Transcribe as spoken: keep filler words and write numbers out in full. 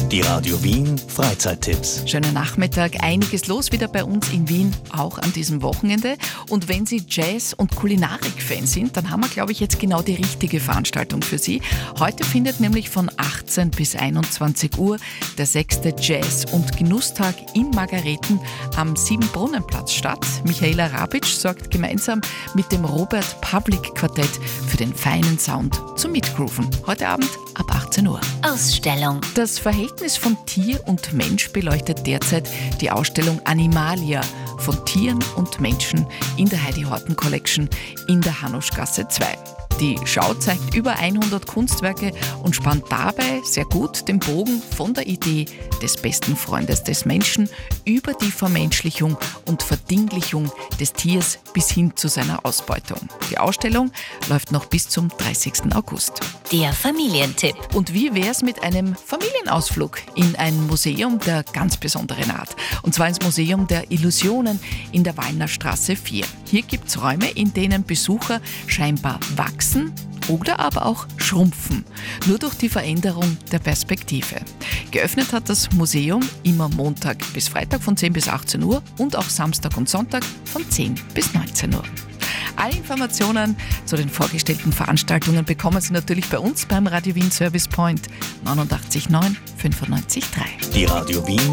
Die Radio Wien Freizeittipps. Schönen Nachmittag, einiges los wieder bei uns in Wien, auch an diesem Wochenende. Und wenn Sie Jazz- und Kulinarik-Fan sind, dann haben wir, glaube ich, jetzt genau die richtige Veranstaltung für Sie. Heute findet nämlich von achtzehn bis einundzwanzig Uhr der sechste Jazz- und Genusstag in Margareten am Siebenbrunnenplatz statt. Michaela Rabitsch sorgt gemeinsam mit dem Robert Public Quartett für den feinen Sound zum Mitgrooven. Heute Abend ab achtzehn Uhr. Ausstellung. Das Verhältnis von Tier und Mensch beleuchtet derzeit die Ausstellung Animalia von Tieren und Menschen in der Heidi Horten Collection in der Hanuschgasse zwei. Die Schau zeigt über hundert Kunstwerke und spannt dabei sehr gut den Bogen von der Idee des besten Freundes des Menschen über die Vermenschlichung und Verdinglichung des Tiers bis hin zu seiner Ausbeutung. Die Ausstellung läuft noch bis zum dreißigsten August. Der Familientipp. Und wie wär's mit einem Familienausflug in ein Museum der ganz besonderen Art? Und zwar ins Museum der Illusionen in der Wallnerstraße vier. Hier gibt's Räume, in denen Besucher scheinbar wachsen oder aber auch schrumpfen, nur durch die Veränderung der Perspektive. Geöffnet hat das Museum immer Montag bis Freitag von zehn bis achtzehn Uhr und auch Samstag und Sonntag von zehn bis neunzehn Uhr. Alle Informationen zu den vorgestellten Veranstaltungen bekommen Sie natürlich bei uns beim Radio Wien Service Point neunundachtzig neun fünfundneunzig drei. Die Radio Wien